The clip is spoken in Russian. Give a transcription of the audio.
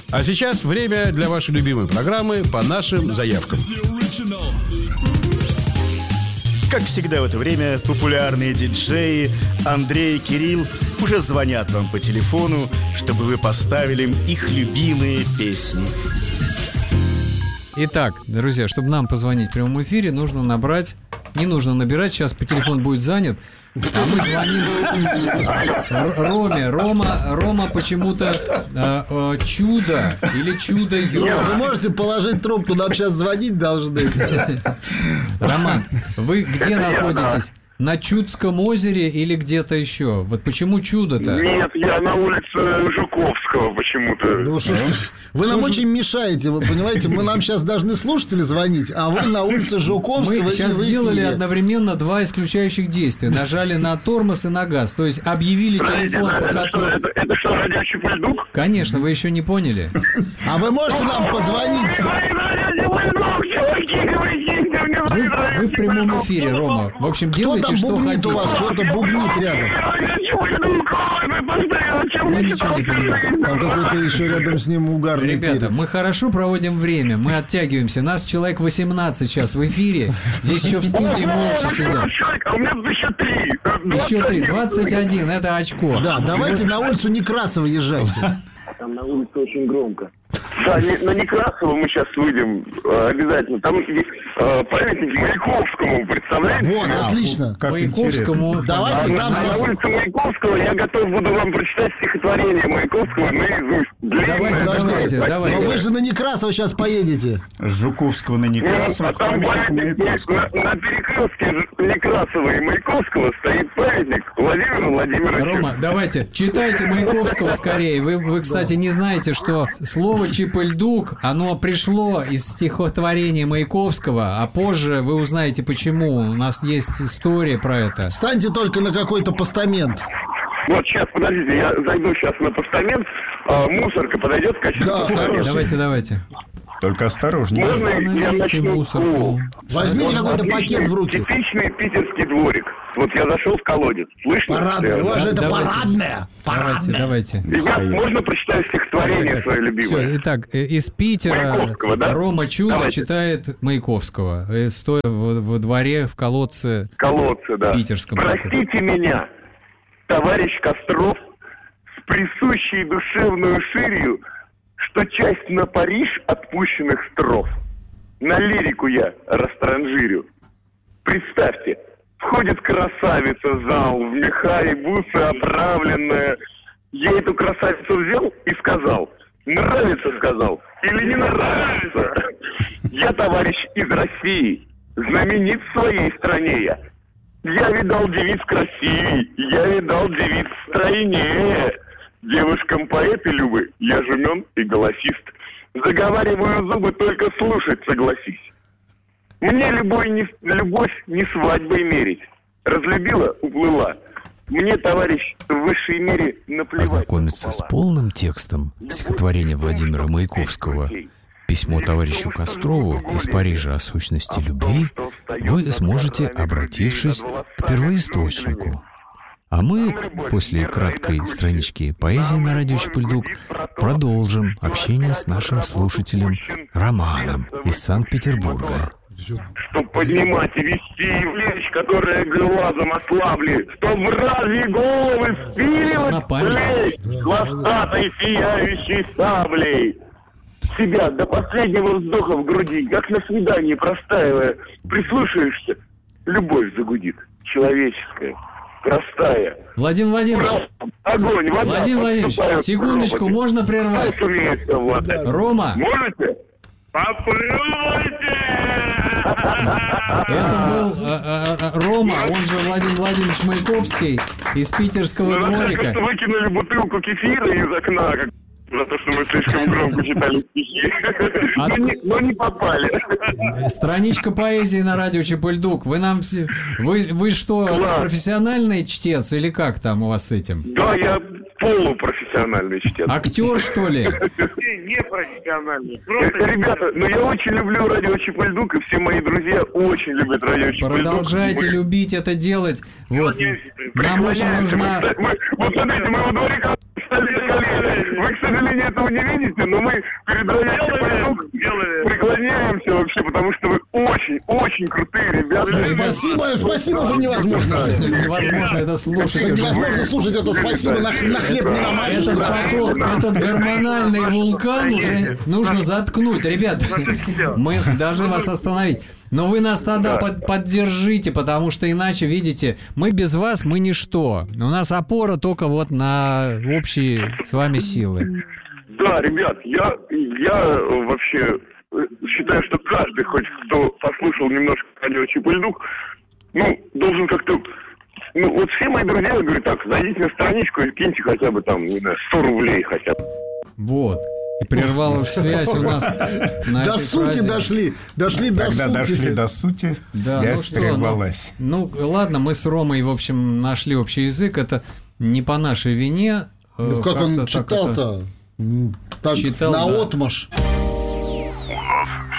А сейчас время для вашей любимой программы «По нашим заявкам». Как всегда в это время популярные диджеи Андрей и Кирилл уже звонят вам по телефону, чтобы вы поставили им их любимые песни. Итак, друзья, чтобы нам позвонить в прямом эфире, нужно набрать... Не нужно набирать, сейчас по телефону будет занят. А мы звоним Роме. Рома почему-то чудо или чудо-ё. Вы можете положить трубку, нам сейчас звонить должны. Роман, вы где находитесь? На Чудском озере или где-то еще? Вот почему чудо-то? Нет, я на улице Жуковского почему-то. Ну, вы нам очень мешаете, вы понимаете? Нам сейчас должны слушатели звонить, а вы на улице Жуковского. Мы сейчас сделали одновременно два исключающих действия. Нажали на тормоз и на газ. То есть объявили телефон, по которому... Это что, радио Чупульдук? Конечно, вы еще не поняли. А вы можете нам позвонить? Вы в прямом эфире, Рома. В общем, делайте, что хотите. Кто там бубнит у вас? Кто-то бубнит рядом. Мы ничего не понимаем. Там какой-то еще рядом с ним угарный Ребята, перец. мы хорошо проводим время, мы оттягиваемся. Нас человек 18 сейчас в эфире. Здесь еще в студии молча сидят. А у меня еще 3. Еще 3, 21, это очко. Да, давайте на улицу Некрасова езжайте. Там на улице очень громко. Да, на Некрасово мы сейчас выйдем обязательно. Там есть памятник Маяковскому, представляете? Вот, отлично. Маяковскому. Давайте там На улице Маяковского я готов буду вам прочитать стихотворение Маяковского наизусть. Давайте. Но вы же на Некрасова сейчас поедете. С Жуковского на Некрасова, памятник Маяковского. На перекрестке Некрасова и Маяковского стоит памятник Владимиру Владимировичу. Рома, давайте, читайте Маяковского скорее. Вы, кстати, не знаете, что слово «чипыльдук», оно пришло из стихотворения Маяковского, а позже вы узнаете, почему. У нас есть история про это. Встаньте только на какой-то постамент. Вот сейчас, подождите, я зайду сейчас на постамент, мусорка подойдет в качестве постамента. Давайте. Только осторожнее. Можно я Остановите начну? мусорку. Возьмите какой-то пакет в руки. Типичный питерский дворик. Вот я зашел в колодец. Слышно? Парадная. У вас же это Давайте. парадная. Давайте. Ребят, можно прочитать стихотворение свое любимое? Все, итак, из Питера Маяковского, да? Рома Чудо Давайте. читает Маяковского, стоя во дворе в колодце Да. питерском. Простите меня, товарищ Костров, с присущей душевную ширью, что часть на Париж отпущенных строф на лирику я растранжирю. Представьте, входит красавица в зал, в меха и бусы оправленная. Я эту красавицу взял и сказал: нравится, сказал, или не нравится? Я, товарищ, из России, знаменит в своей стране я. Я видал девиц красивей, я видал девиц стройнее. Девушкам поэты любы, я жумен и голосист. Заговариваю зубы, только слушать согласись. Мне любовь не свадьбой мерить. Разлюбила, уплыла. Мне, товарищ, в высшей мере наплевать. Ознакомиться с полным текстом стихотворения Владимира Маяковского «Письмо товарищу Кострову из Парижа о сущности любви» вы сможете, обратившись к первоисточнику. А мы после краткой странички поэзии на радио Чупульдук продолжим общение с нашим слушателем Романом из Санкт-Петербурга. Чтоб поднимать и вести вещь, которая глазом ослабли, чтоб в разные головы впилилась хвостатой сияющей саблей. Себя до последнего вздоха в груди, как на свидании простаивая, прислушаешься, любовь загудит, человеческая, простая. Владимир Владимирович, Огонь, вода. Владимир Владимирович, секундочку, можно прервать? Рома, можете? Попробуйте! это был Рома, он же Владимир Владимирович Маяковский из питерского дворика. Выкинули бутылку кефира из окна, за то, что мы слишком громко читали стихи. Но не попали. Страничка поэзии на радио Чупульдук. Вы нам вы что, профессиональный чтец или как там у вас с этим? Да, я полупрофессиональный чтец. Актер, что ли? Не профессиональный. Ребята, я очень люблю радио Чупульдук, и все мои друзья очень любят радио Чупульдук. Продолжайте любить это делать. Вот. Нам очень нужна... Вот смотрите, мы во дворе Вы, к сожалению, этого не видите, но мы перед вами преклоняемся вообще, потому что вы очень крутые ребята. Спасибо за невозможность. Невозможно это слушать. Невозможно слушать это спасибо, на хлеб не намажешь. Этот поток, этот гормональный вулкан уже нужно заткнуть. Ребят, мы должны вас остановить. Но вы нас тогда поддержите, потому что иначе, видите, мы без вас, мы ничто. У нас опора только вот на общие с вами силы. Да, ребят, я вообще считаю, что каждый, хоть кто послушал немножко радио Чип и Дух, должен как-то... вот все мои друзья говорят, так, зайдите на страничку и киньте хотя бы там, не знаю, 100 рублей хотя бы. Вот. И прервалась связь у нас на до сути дошли. Когда дошли до сути, связь прервалась. Ладно, мы с Ромой, в общем, нашли общий язык. Это не по нашей вине. Как он читал-то? Читал, наотмашь. У нас